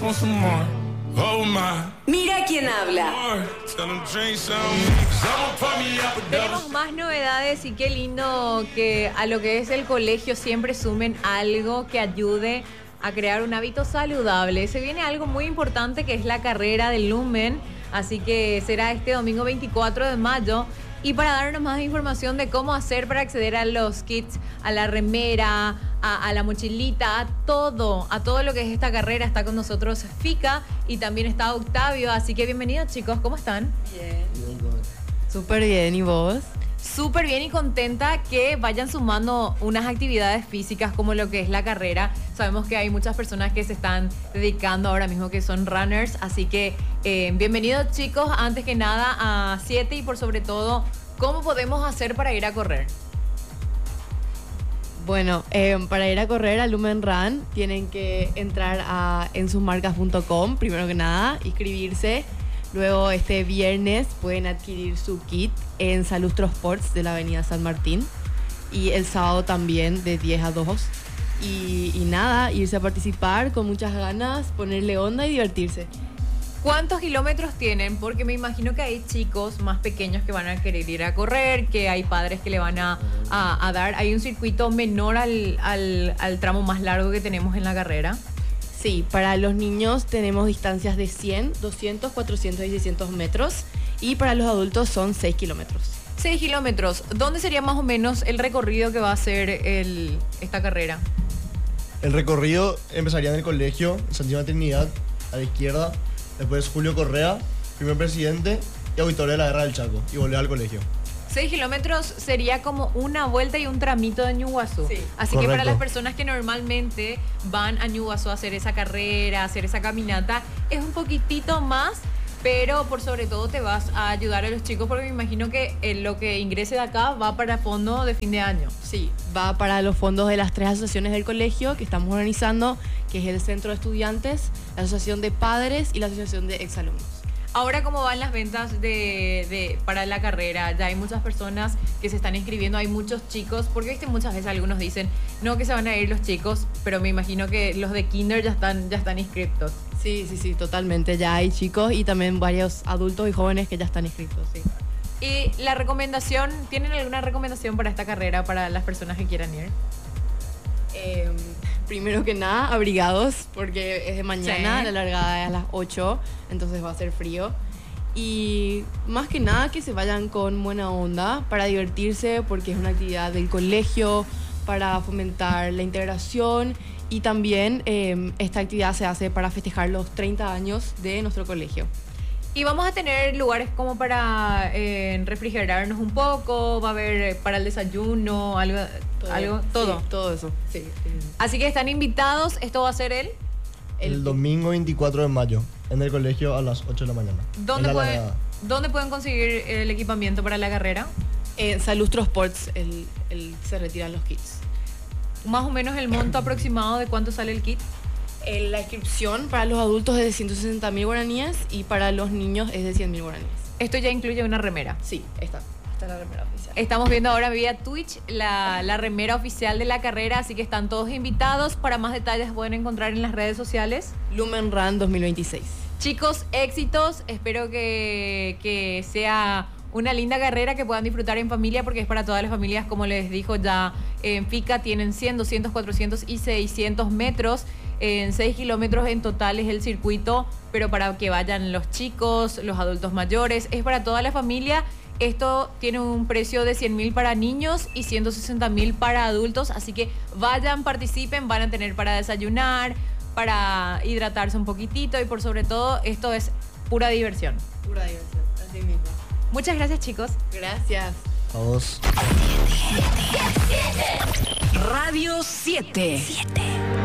want some more. Oh my. Mira quién habla. Tell them drinks on me, 'cause I'ma put me up a Tenemos más novedades y qué lindo que a lo que es el colegio siempre sumen algo que ayude a crear un hábito saludable. Se viene algo muy importante que es la carrera del Lumen, así que será este domingo 24 de mayo. Y para darnos más información de cómo hacer para acceder a los kits, a la remera, a la mochilita, a todo lo que es esta carrera, está con nosotros Fika y también está Octavio. Así que bienvenidos, chicos, ¿cómo están? Bien. Súper bien, ¿y vos? Súper bien y contenta que vayan sumando unas actividades físicas como lo que es la carrera. Sabemos que hay muchas personas que se están dedicando ahora mismo que son runners, así que bienvenidos, chicos, antes que nada a 7 y por sobre todo, ¿cómo podemos hacer para ir a correr? Bueno, para ir a correr a Lumen Run tienen que entrar a ensusmarcas.com, primero que nada, inscribirse. Luego este viernes pueden adquirir su kit en Salustro Sports de la avenida San Martín. Y el sábado también de 10 a 2. Y nada, irse a participar con muchas ganas, ponerle onda y divertirse. ¿Cuántos kilómetros tienen? Porque me imagino que hay chicos más pequeños que van a querer ir a correr, que hay padres que le van a dar. ¿Hay un circuito menor al tramo más largo que tenemos en la carrera? Sí, para los niños tenemos distancias de 100, 200, 400 y 600 metros. Y para los adultos son 6 kilómetros. 6 kilómetros. ¿Dónde sería más o menos el recorrido que va a hacer esta carrera? El recorrido empezaría en el colegio, Santísima Trinidad, a la izquierda. Después Julio Correa, primer presidente, y auditorio de la Guerra del Chaco. Y volver al colegio. 6 kilómetros sería como una vuelta y un tramito de Ñuguazú. Sí. Así Correcto. que para las personas que normalmente van a Ñuguazú a hacer esa carrera, a hacer esa caminata, es un poquitito más, pero por sobre todo te vas a ayudar a los chicos porque me imagino que lo que ingrese de acá va para fondo de fin de año. Sí, va para los fondos de las 3 asociaciones del colegio que estamos organizando, que es el Centro de Estudiantes, la Asociación de Padres y la Asociación de Exalumnos. Ahora, ¿cómo van las ventas para la carrera? Ya hay muchas personas que se están inscribiendo, hay muchos chicos, porque viste muchas veces algunos dicen, no, que se van a ir los chicos, pero me imagino que los de kinder ya están inscritos. Sí, totalmente. Ya hay chicos y también varios adultos y jóvenes que ya están inscritos, sí. Y la recomendación, ¿tienen alguna recomendación para esta carrera para las personas que quieran ir? Primero que nada, abrigados, porque es de mañana, Sí. la largada es a las 8, entonces va a ser frío. Y más que nada que se vayan con buena onda para divertirse, porque es una actividad del colegio, para fomentar la integración. Y también esta actividad se hace para festejar los 30 años de nuestro colegio. Y vamos a tener lugares como para refrigerarnos un poco, va a haber para el desayuno, algo. Sí, todo eso, sí. Así que están invitados, esto va a ser El domingo 24 de mayo, en el colegio a las 8 de la mañana. ¿Dónde En la pueden, Alameda. ¿Dónde pueden conseguir el equipamiento para la carrera? Salustro Sports se retiran los kits. Más o menos el monto aproximado de cuánto sale el kit. La inscripción para los adultos es de 160.000 guaraníes y para los niños es de 100.000 guaraníes. Esto ya incluye una remera. Sí, está la remera oficial. Estamos viendo ahora vía Twitch la remera oficial de la carrera, así que están todos invitados. Para más detalles pueden encontrar en las redes sociales. Lumen Run 2026. Chicos, éxitos. Espero que sea una linda carrera que puedan disfrutar en familia porque es para todas las familias. Como les dijo ya en Fika, tienen 100, 200, 400 y 600 metros. En 6 kilómetros en total es el circuito, pero para que vayan los chicos, los adultos mayores, es para toda la familia. Esto tiene un precio de 100.000 para niños y 160.000 para adultos, así que vayan, participen, van a tener para desayunar, para hidratarse un poquitito y por sobre todo esto es pura diversión. Pura diversión, así mismo. Muchas gracias, chicos. Gracias. A vos. Radio 7.